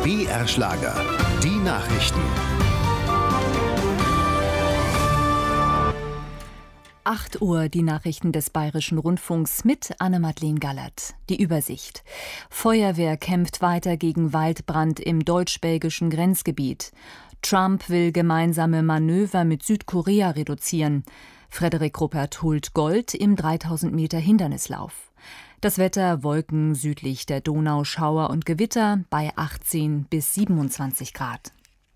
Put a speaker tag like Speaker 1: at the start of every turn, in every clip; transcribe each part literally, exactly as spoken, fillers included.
Speaker 1: B R-Schlager, die Nachrichten.
Speaker 2: acht Uhr, die Nachrichten des Bayerischen Rundfunks mit Anne-Madeleine Gallert. Die Übersicht. Feuerwehr kämpft weiter gegen Waldbrand im deutsch-belgischen Grenzgebiet. Trump will gemeinsame Manöver mit Südkorea reduzieren. Frederik Ruppert holt Gold im dreitausend Meter Hindernislauf. Das Wetter: Wolken südlich der Donau, Schauer und Gewitter bei achtzehn bis siebenundzwanzig Grad.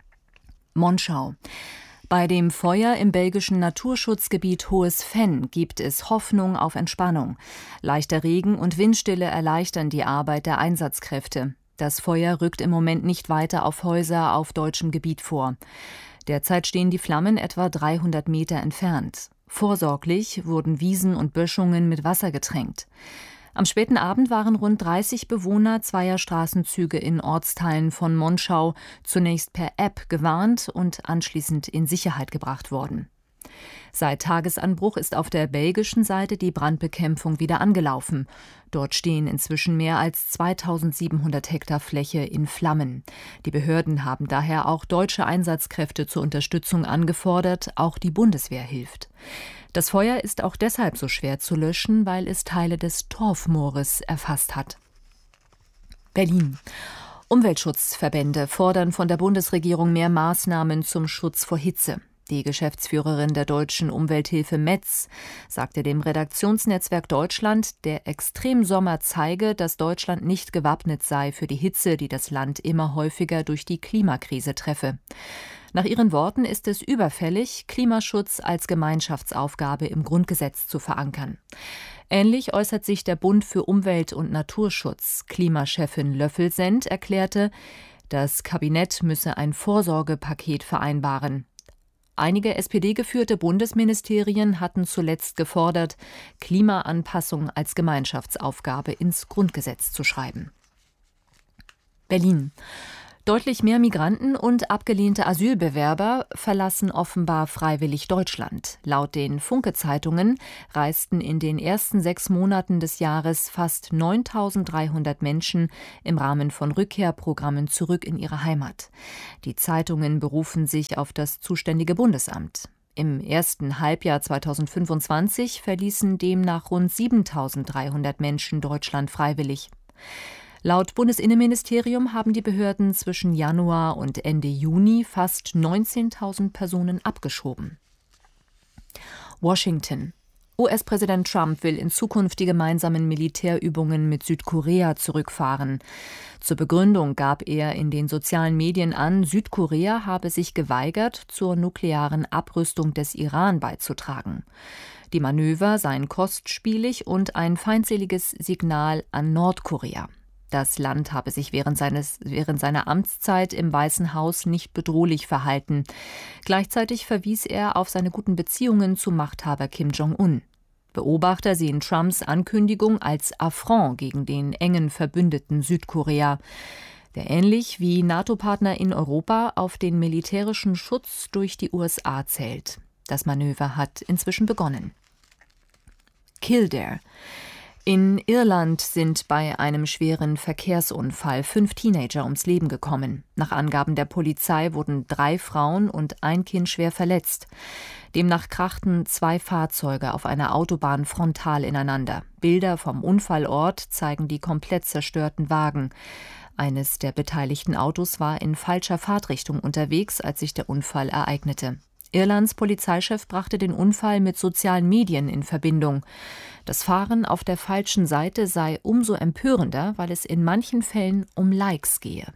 Speaker 2: Monschau. Bei dem Feuer im belgischen Naturschutzgebiet Hohes Venn gibt es Hoffnung auf Entspannung. Leichter Regen und Windstille erleichtern die Arbeit der Einsatzkräfte. Das Feuer rückt im Moment nicht weiter auf Häuser auf deutschem Gebiet vor. Derzeit stehen die Flammen etwa dreihundert Meter entfernt. Vorsorglich wurden Wiesen und Böschungen mit Wasser getränkt. Am späten Abend waren rund dreißig Bewohner zweier Straßenzüge in Ortsteilen von Monschau zunächst per App gewarnt und anschließend in Sicherheit gebracht worden. Seit Tagesanbruch ist auf der belgischen Seite die Brandbekämpfung wieder angelaufen. Dort stehen inzwischen mehr als zweitausendsiebenhundert Hektar Fläche in Flammen. Die Behörden haben daher auch deutsche Einsatzkräfte zur Unterstützung angefordert, auch die Bundeswehr hilft. Das Feuer ist auch deshalb so schwer zu löschen, weil es Teile des Torfmoores erfasst hat. Berlin. Umweltschutzverbände fordern von der Bundesregierung mehr Maßnahmen zum Schutz vor Hitze. Die Geschäftsführerin der Deutschen Umwelthilfe Metz sagte dem Redaktionsnetzwerk Deutschland, der Extremsommer zeige, dass Deutschland nicht gewappnet sei für die Hitze, die das Land immer häufiger durch die Klimakrise treffe. Nach ihren Worten ist es überfällig, Klimaschutz als Gemeinschaftsaufgabe im Grundgesetz zu verankern. Ähnlich äußert sich der Bund für Umwelt- und Naturschutz. Klimachefin Löffelsend erklärte, das Kabinett müsse ein Vorsorgepaket vereinbaren. Einige S P D-geführte Bundesministerien hatten zuletzt gefordert, Klimaanpassung als Gemeinschaftsaufgabe ins Grundgesetz zu schreiben. Berlin. Deutlich mehr Migranten und abgelehnte Asylbewerber verlassen offenbar freiwillig Deutschland. Laut den Funke-Zeitungen reisten in den ersten sechs Monaten des Jahres fast neuntausenddreihundert Menschen im Rahmen von Rückkehrprogrammen zurück in ihre Heimat. Die Zeitungen berufen sich auf das zuständige Bundesamt. Im ersten Halbjahr zweitausendfünfundzwanzig verließen demnach rund siebentausenddreihundert Menschen Deutschland freiwillig. Laut Bundesinnenministerium haben die Behörden zwischen Januar und Ende Juni fast neunzehntausend Personen abgeschoben. Washington. U S-Präsident Trump will in Zukunft die gemeinsamen Militärübungen mit Südkorea zurückfahren. Zur Begründung gab er in den sozialen Medien an, Südkorea habe sich geweigert, zur nuklearen Abrüstung des Iran beizutragen. Die Manöver seien kostspielig und ein feindseliges Signal an Nordkorea. Das Land habe sich während, seines, während seiner Amtszeit im Weißen Haus nicht bedrohlich verhalten. Gleichzeitig verwies er auf seine guten Beziehungen zu Machthaber Kim Jong-un. Beobachter sehen Trumps Ankündigung als Affront gegen den engen Verbündeten Südkorea, der ähnlich wie NATO-Partner in Europa auf den militärischen Schutz durch die U S A zählt. Das Manöver hat inzwischen begonnen. Kildare. In Irland sind bei einem schweren Verkehrsunfall fünf Teenager ums Leben gekommen. Nach Angaben der Polizei wurden drei Frauen und ein Kind schwer verletzt. Demnach krachten zwei Fahrzeuge auf einer Autobahn frontal ineinander. Bilder vom Unfallort zeigen die komplett zerstörten Wagen. Eines der beteiligten Autos war in falscher Fahrtrichtung unterwegs, als sich der Unfall ereignete. Irlands Polizeichef brachte den Unfall mit sozialen Medien in Verbindung. Das Fahren auf der falschen Seite sei umso empörender, weil es in manchen Fällen um Likes gehe.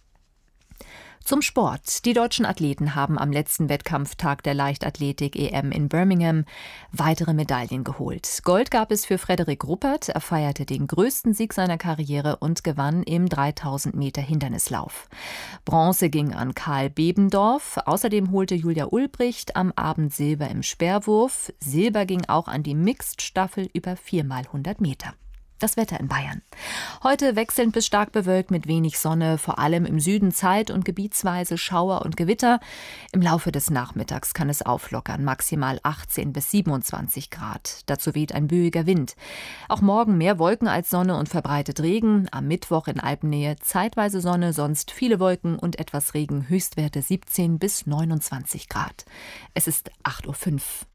Speaker 2: Zum Sport. Die deutschen Athleten haben am letzten Wettkampftag der Leichtathletik-E M in Birmingham weitere Medaillen geholt. Gold gab es für Frederik Ruppert. Er feierte den größten Sieg seiner Karriere und gewann im dreitausend Meter Hindernislauf. Bronze ging an Karl Bebendorf. Außerdem holte Julia Ulbricht am Abend Silber im Speerwurf. Silber ging auch an die Mixed-Staffel über vier mal hundert Meter. Das Wetter in Bayern. Heute wechselnd bis stark bewölkt mit wenig Sonne, vor allem im Süden zeit- und gebietsweise Schauer und Gewitter. Im Laufe des Nachmittags kann es auflockern, maximal achtzehn bis siebenundzwanzig Grad. Dazu weht ein böiger Wind. Auch morgen mehr Wolken als Sonne und verbreitet Regen. Am Mittwoch in Alpennähe zeitweise Sonne, sonst viele Wolken und etwas Regen. Höchstwerte siebzehn bis neunundzwanzig Grad. Es ist acht Uhr fünf.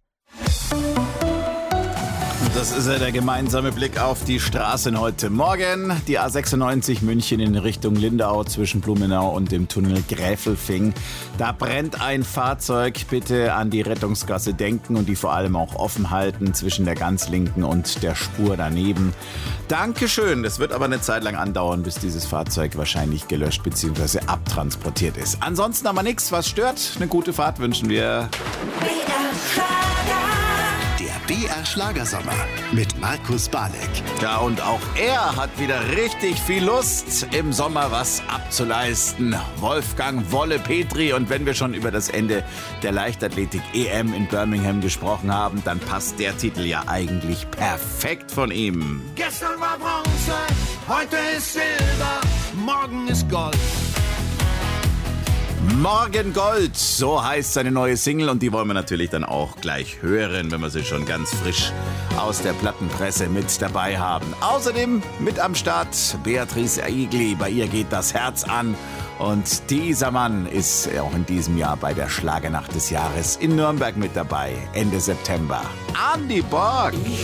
Speaker 3: Das ist ja der gemeinsame Blick auf die Straßen heute Morgen. Die A sechsundneunzig München in Richtung Lindau zwischen Blumenau und dem Tunnel Gräfelfing. Da brennt ein Fahrzeug. Bitte an die Rettungsgasse denken und die vor allem auch offen halten zwischen der ganz linken und der Spur daneben. Dankeschön. Das wird aber eine Zeit lang andauern, bis dieses Fahrzeug wahrscheinlich gelöscht bzw. abtransportiert ist. Ansonsten aber nichts, was stört. Eine gute Fahrt wünschen wir.
Speaker 1: Der B R Schlagersommer mit Markus Balek.
Speaker 3: Ja, und auch er hat wieder richtig viel Lust, im Sommer was abzuleisten. Wolfgang Wolle Petri. Und wenn wir schon über das Ende der Leichtathletik-E M in Birmingham gesprochen haben, dann passt der Titel ja eigentlich perfekt von ihm.
Speaker 4: Gestern war Bronze, heute ist Silber, morgen ist Gold.
Speaker 3: Morgen Gold, so heißt seine neue Single und die wollen wir natürlich dann auch gleich hören, wenn wir sie schon ganz frisch aus der Plattenpresse mit dabei haben. Außerdem mit am Start Beatrice Egli, bei ihr geht das Herz an und dieser Mann ist auch in diesem Jahr bei der Schlagernacht des Jahres in Nürnberg mit dabei, Ende September. Andi Borg!